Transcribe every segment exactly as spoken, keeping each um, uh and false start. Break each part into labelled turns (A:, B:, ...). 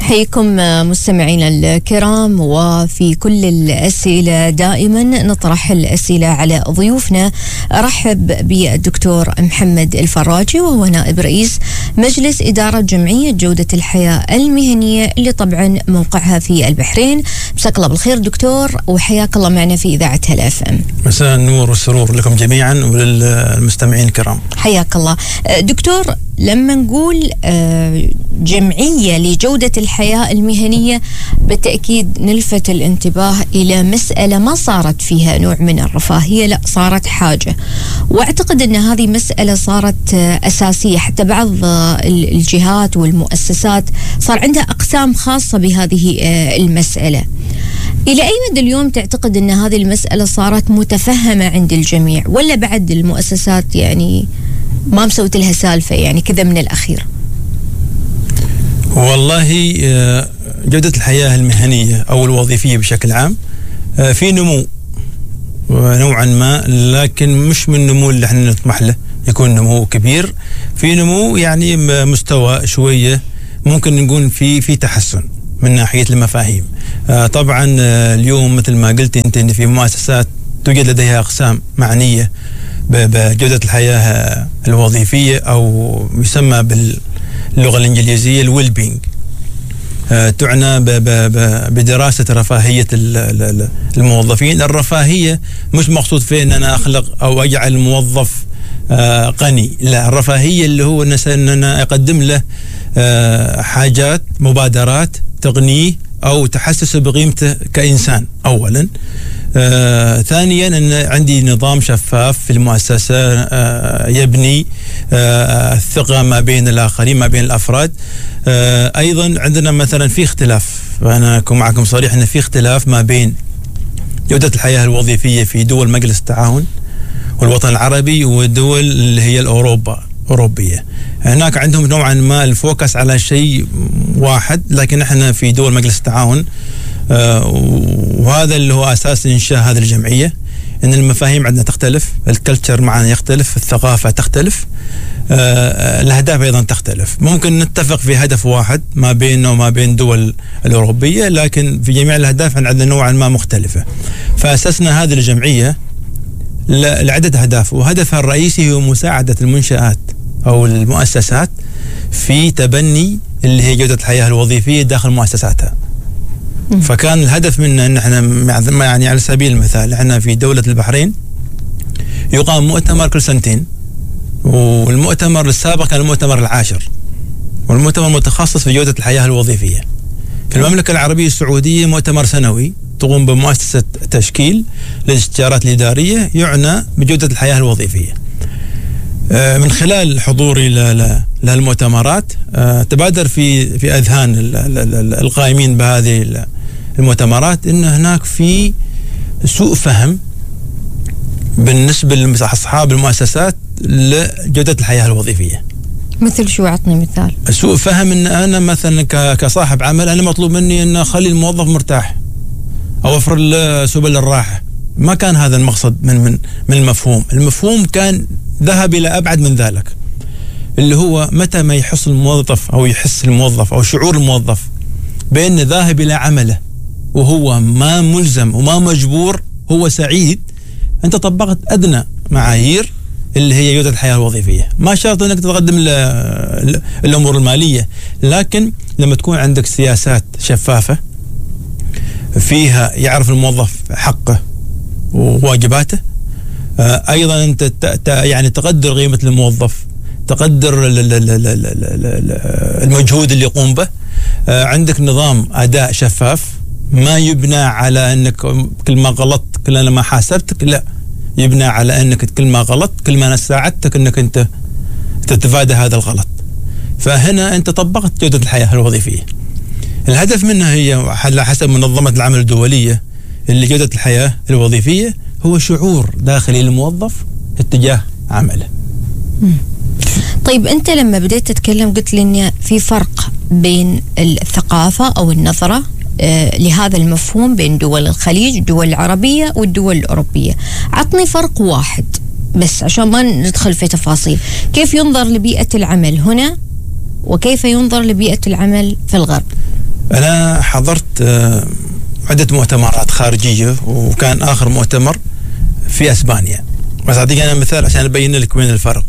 A: حيكم مستمعينا الكرام، وفي كل الأسئلة دائما نطرح الأسئلة على ضيوفنا. أرحب بالدكتور محمد الفراجي، وهو نائب رئيس مجلس إدارة جمعية جودة الحياة المهنية اللي طبعا موقعها في البحرين. مساك الله بالخير دكتور، وحياك الله معنا في إذاعة هلا اف ام.
B: مساء النور والسرور لكم جميعا وللمستمعين الكرام.
A: حياك الله دكتور. لما نقول جمعية لجودة الحياة المهنية بالتأكيد نلفت الانتباه إلى مسألة ما صارت فيها نوع من الرفاهية، لا صارت حاجة، وأعتقد أن هذه مسألة صارت أساسية. حتى بعض الجهات والمؤسسات صار عندها أقسام خاصة بهذه المسألة. إلى أي مدى اليوم تعتقد أن هذه المسألة صارت متفهمة عند الجميع، ولا بعد المؤسسات يعني ما مسوت لها سالفة يعني كذا من الأخير؟
B: والله جودة الحياة المهنية أو الوظيفية بشكل عام في نمو نوعا ما، لكن مش من النمو اللي احنا نطمح له يكون نمو كبير. في نمو يعني مستوى شوية ممكن نقول في في تحسن من ناحية المفاهيم. طبعا اليوم مثل ما قلت انت ان في مؤسسات توجد لديها أقسام معنية بجودة الحياة الوظيفية أو يسمى باللغة الإنجليزية الويل بينج، تعنى بدراسة رفاهية الموظفين. الرفاهية مش مقصود فيه أن أنا أخلق أو أجعل الموظف غني، لا، الرفاهية اللي هو أن أنا أقدم له حاجات مبادرات تغنيه أو تحسسه بقيمته كإنسان أولا. آه، ثانيا أن عندي نظام شفاف في المؤسسة آه، يبني آه، الثقة ما بين الآخرين ما بين الأفراد. آه، أيضا عندنا مثلا في اختلاف، وأنا أكون معكم صريح أن في اختلاف ما بين جودة الحياة الوظيفية في دول مجلس التعاون والوطن العربي والدول اللي هي الأوروبا أوروبية. هناك عندهم نوعا ما الفوكس على شيء واحد، لكن احنا في دول مجلس التعاون آه وهذا اللي هو أساس إنشاء هذه الجمعية، إن المفاهيم عندنا تختلف، الكلتشر معنا يختلف، الثقافة تختلف، آه الأهداف أيضا تختلف. ممكن نتفق في هدف واحد ما بيننا وما بين الدول الأوروبية، لكن في جميع الأهداف عندنا نوعا ما مختلفة. فأسسنا هذه الجمعية لعدة أهداف، وهدفها الرئيسي هو مساعدة المنشآت أو المؤسسات في تبني اللي هي جودة الحياة الوظيفية داخل مؤسساتها. فكان الهدف منا ان احنا يعني على سبيل المثال احنا في دولة البحرين يقام مؤتمر كل سنتين، والمؤتمر السابق كان المؤتمر العاشر، والمؤتمر متخصص في جودة الحياة الوظيفية. في المملكة العربية السعودية مؤتمر سنوي تقوم بمؤسسة تشكيل للاستشارات الإدارية يعنى بجودة الحياة الوظيفية. من خلال حضوري للمؤتمرات تبادر في في أذهان القائمين بهذه المؤتمرات إن هناك في سوء فهم بالنسبة لأصحاب المؤسسات لجودة الحياة الوظيفية.
A: مثل شو؟ عطني مثال.
B: سوء فهم إن أنا مثلا كصاحب عمل أنا مطلوب مني إن أخلي الموظف مرتاح أو أوفر له سبل الراحة. ما كان هذا المقصد من من من المفهوم. المفهوم كان ذهب إلى أبعد من ذلك، اللي هو متى ما يحس الموظف أو يحس الموظف أو شعور الموظف بأنه ذاهب إلى عمله وهو ما ملزم وما مجبور، هو سعيد. أنت طبقت أدنى معايير اللي هي جودة الحياة الوظيفية. ما شرط أنك تقدم الأمور المالية، لكن لما تكون عندك سياسات شفافة فيها يعرف الموظف حقه وواجباته، أيضا أنت يعني تقدر قيمة الموظف، تقدر المجهود اللي يقوم به، عندك نظام أداء شفاف ما يبنى على أنك كل ما غلطت كل أنا ما حاسبتك، لا، يبنى على أنك كل ما غلطت كل ما أنا ساعدتك أنك أنت تتفادى هذا الغلط. فهنا أنت طبقت جودة الحياة الوظيفية. الهدف منها هي على حسب منظمة العمل الدولية اللي جودة الحياة الوظيفية هو شعور داخلي للموظف اتجاه عمله.
A: طيب أنت لما بديت تتكلم قلت لي إن في فرق بين الثقافة أو النظرة آه لهذا المفهوم بين دول الخليج، الدول العربية والدول الأوروبية. عطني فرق واحد بس عشان ما ندخل في تفاصيل. كيف ينظر لبيئة العمل هنا وكيف ينظر لبيئة العمل في الغرب؟
B: أنا حضرت عدة مؤتمرات خارجية، وكان آخر مؤتمر في أسبانيا. بس أعطيك أنا مثال عشان أبين لك وين الفرق.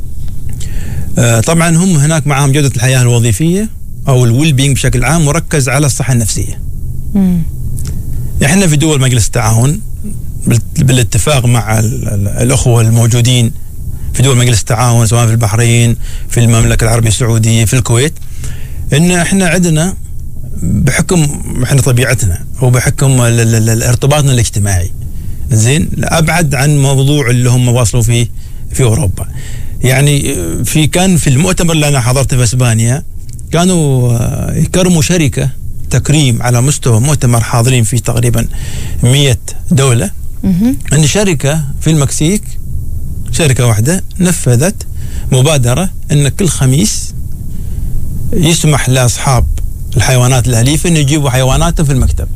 B: طبعا هم هناك معهم جودة الحياة الوظيفية أو الويل بينج بشكل عام مركز على الصحة النفسية. مم. إحنا في دول مجلس التعاون بالاتفاق مع الأخوة الموجودين في دول مجلس التعاون، سواء في البحرين، في المملكة العربية السعودية، في الكويت، إن إحنا عندنا بحكم إحنا طبيعتنا وبحكم ارتباطنا الاجتماعي زين أبعد عن موضوع اللي هم واصلوا فيه في أوروبا. يعني في كان في المؤتمر اللي أنا حضرته في إسبانيا كانوا يكرموا شركة تكريم على مستوى مؤتمر حاضرين فيه تقريبا مية دولة، أن شركة في المكسيك، شركة واحدة نفذت مبادرة أن كل خميس يسمح لأصحاب الحيوانات الأليفة أن يجيبوا حيواناتهم في المكتب.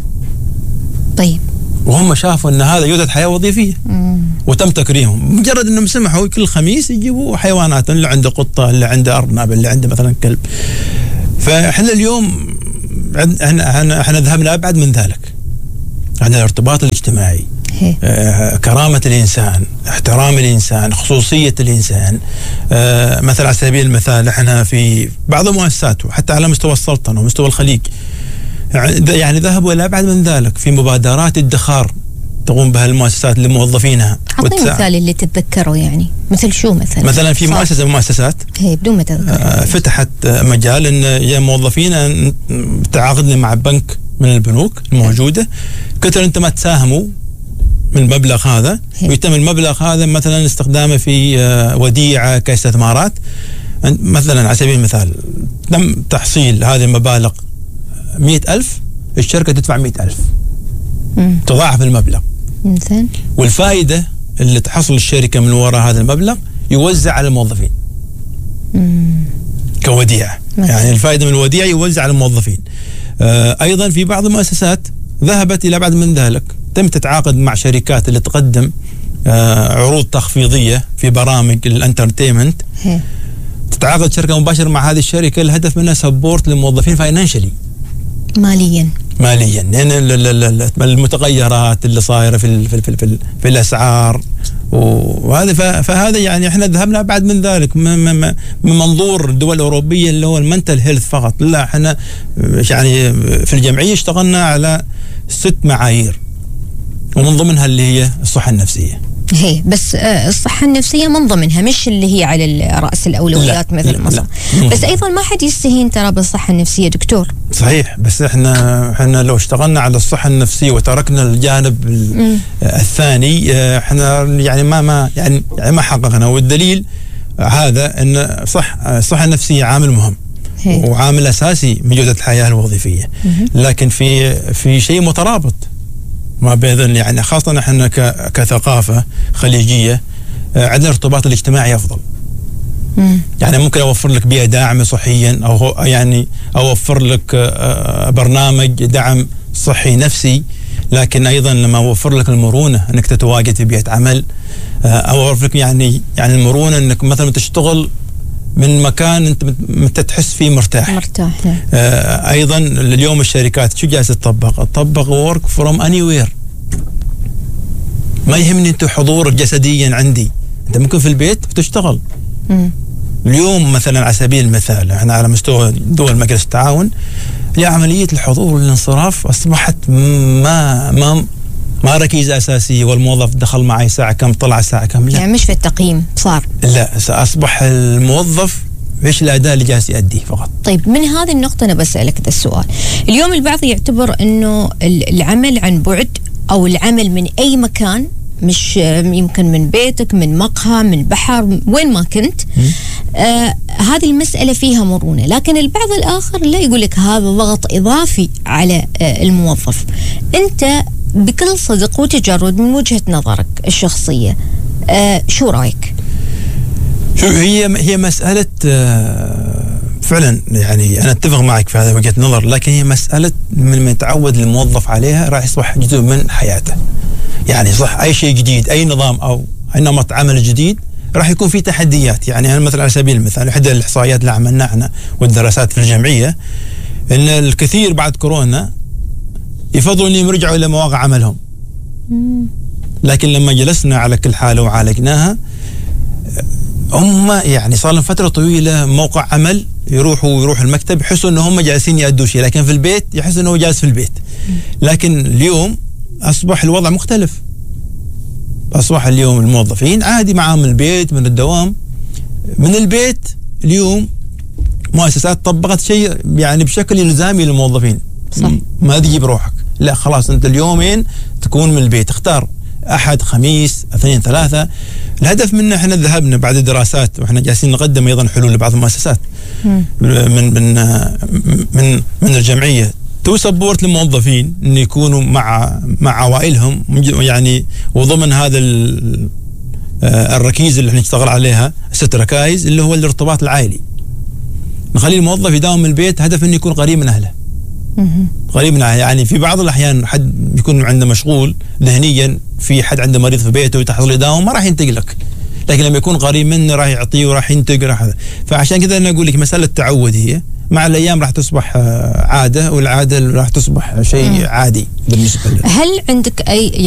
A: طيب.
B: وهم شافوا أن هذا جودة حياة وظيفية. مم. وتم تكريمهم مجرد أنهم سمحوا كل خميس يجيبوا حيوانات، اللي عنده قطة، اللي عنده أرنب، اللي عنده مثلا كلب. فإحنا اليوم احنا احنا ذهبنا أبعد من ذلك. عندنا الارتباط الاجتماعي، آه، كرامة الإنسان، احترام الإنسان، خصوصية الإنسان. آه، مثلا على سبيل المثال احنا في بعض المؤسسات وحتى على مستوى السلطنة ومستوى الخليج يعني ذهبوا إلى أبعد من ذلك في مبادرات ادخار تقوم بها المؤسسات لموظفينها.
A: أعطيني مثال اللي تتذكره، يعني مثل شو مثلا؟
B: مثلا في مؤسسة من المؤسسات
A: هي بدون ما تذكر
B: آه فتحت مجال أن يا موظفين تعاقدنا مع بنك من البنوك الموجودة، كثر أنت ما تساهموا من المبلغ هذا هي. ويتم المبلغ هذا مثلا استخدامه في آه وديعة كاستثمارات. مثلا على سبيل المثال تم تحصيل هذه المبالغ مئة ألف، الشركة تدفع مئة ألف، تضاعف المبلغ.
A: مثلا
B: والفائدة اللي تحصل الشركة من وراء هذا المبلغ يوزع على الموظفين مم. كوديعة. يعني الفائدة من الوديعة يوزع على الموظفين. آه أيضا في بعض المؤسسات ذهبت إلى بعد من ذلك، تم تتعاقد مع شركات اللي تقدم آه عروض تخفيضية في برامج الانترتينمنت. تتعاقد شركة مباشرة مع هذه الشركة، الهدف منها سبورت للموظفين فاينانشلي،
A: ماليا
B: ماليا لأن المتغيرات اللي صايرة في في في, في, في الأسعار وهذا. فهذا يعني احنا ذهبنا بعد من ذلك من منظور الدول الأوروبية اللي هو المنتل هيلث فقط. لا، احنا يعني في الجمعية اشتغلنا على ست معايير ومن ضمنها اللي هي الصحة النفسية.
A: هي بس الصحة النفسية من ضمنها، مش اللي هي على رأس الأولويات مثل مصر. بس أيضا ما حد يستهين ترى بالصحة النفسية دكتور.
B: صحيح، بس احنا احنا لو اشتغلنا على الصحة النفسية وتركنا الجانب م. الثاني احنا يعني ما ما يعني, يعني ما حققنا. والدليل هذا ان صح الصحة النفسية عامل مهم هي. وعامل أساسي من جودة الحياة الوظيفية، لكن في في شيء مترابط ما بين، يعني خاصة احنا كثقافة خليجية عندنا الارتباط الاجتماعي أفضل. مم. يعني ممكن أوفر لك بيئة داعمة صحيا، أو يعني أوفر لك برنامج دعم صحي نفسي، لكن أيضا لما أوفر لك المرونة أنك تتواجد في بيئة عمل، أو أوفر لك يعني يعني المرونة أنك مثلا تشتغل من مكان أنت أنت تحس فيه مرتاح.
A: مرتاح.
B: آه أيضا اليوم الشركات شو جالسة تطبق؟ تطبق work from anywhere. ما يهمني أنت حضورك جسديا عندي، أنت ممكن في البيت بتشتغل. م. اليوم مثلا على سبيل المثال احنا على مستوى دول مجلس التعاون عملية الحضور والانصراف أصبحت ما ما ما ركيزة أساسية، والموظف دخل معي ساعة كم طلع ساعة كم. لا،
A: يعني مش في التقييم صار.
B: لا، أصبح الموظف إيش الأداء اللي جالس يؤديه فقط.
A: طيب من هذه النقطة أنا بسألك هذا السؤال. اليوم البعض يعتبر إنه العمل عن بعد أو العمل من أي مكان، مش يمكن من بيتك، من مقهى، من بحر، وين ما كنت، آه هذه المسألة فيها مرونة. لكن البعض الآخر لا، يقول لك هذا ضغط إضافي على آه الموظف. أنت بكل صدق وتجرد من وجهة نظرك الشخصية آه شو رأيك؟
B: شو هي هي مسألة آه فعلا، يعني أنا أتفق معك في هذا وجهة نظر، لكن هي مسألة من ما يتعود الموظف عليها راح يصبح جزء من حياته. يعني صح، أي شيء جديد، أي نظام أو أي نمط عمل جديد راح يكون فيه تحديات. يعني أنا مثلا على سبيل المثال إحدى الإحصائيات اللي عملناها احنا والدراسات في الجمعية لأن الكثير بعد كورونا يفضلوا أن يرجعوا إلى مواقع عملهم. لكن لما جلسنا على كل حالة وعالجناها، هم يعني صار لهم فترة طويلة موقع عمل، يروحوا يروح المكتب يحسوا أنه هم جالسين يأدوا شيء، لكن في البيت يحس أنه جالس في البيت. لكن اليوم أصبح الوضع مختلف. أصبح اليوم الموظفين عادي معهم من البيت، من الدوام، من البيت. اليوم مؤسسات طبقت شيء يعني بشكل إلزامي للموظفين.
A: صح.
B: ما تجيب روحك، لا خلاص أنت اليومين تكون من البيت، اختار أحد، خميس، اثنين، ثلاثة. الهدف منه احنا ذهبنا بعد الدراسات واحنا جالسين نقدم أيضا حلول لبعض المؤسسات من من من من الجمعية تو سبورت للموظفين ان يكونوا مع مع عوائلهم، يعني وضمن هذا الركيزة اللي احنا نشتغل عليها، ست ركائز اللي هو الارتباط العائلي. نخلي الموظف يداوم من البيت، هدف انه يكون قريب من اهله. قريب من اهله، يعني في بعض الاحيان حد يكون عنده مشغول ذهنيا، في حد عنده مريض في بيته وتحصل يداوم ما راح ينتقل لك، لكن لما يكون قريب منه راح يعطيه وراح ينتقل راح. فعشان كذا انا اقول لك مساله تعود، هي مع الايام راح تصبح عاده، والعاده راح تصبح شيء عادي بالنسبه لنا.
A: هل عندك اي